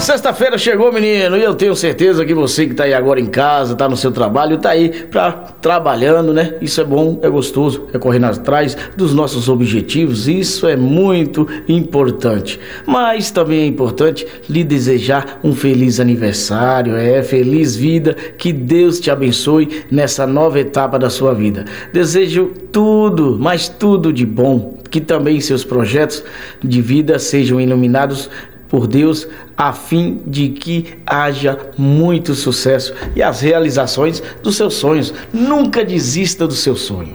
Sexta-feira chegou, menino, e eu tenho certeza que você que tá aí agora em casa, tá no seu trabalho, tá aí trabalhando, né? Isso é bom, é gostoso, é correndo atrás dos nossos objetivos, isso é muito importante. Mas também é importante lhe desejar um feliz aniversário, feliz vida, que Deus te abençoe nessa nova etapa da sua vida. Desejo tudo, mas tudo de bom, que também seus projetos de vida sejam iluminados por Deus, a fim de que haja muito sucesso e as realizações dos seus sonhos. Nunca desista do seu sonho.